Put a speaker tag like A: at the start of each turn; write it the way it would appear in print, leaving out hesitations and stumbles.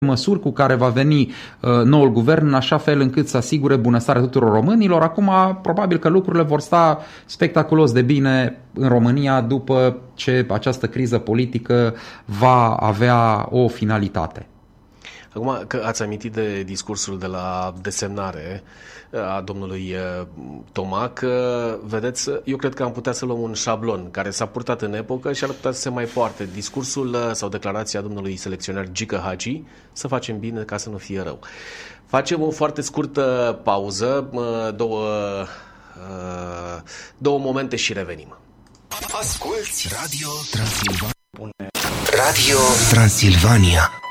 A: măsuri cu care va veni noul guvern în așa fel încât să asigure bunăstarea tuturor românilor. Acum probabil că lucrurile vor sta spectaculos de bine în România după ce această criză politică va avea o finalitate.
B: Acum că ați amintit de discursul de la desemnare a domnului Tomac, vedeți, eu cred că am putea să luăm un șablon care s-a purtat în epocă și ar putea să se mai poarte. Discursul sau declarația domnului selecționer Gică Hagi, să facem bine ca să nu fie rău. Facem o foarte scurtă pauză, două momente și revenim.
C: Asculți Radio Transilvania. Radio Transilvania.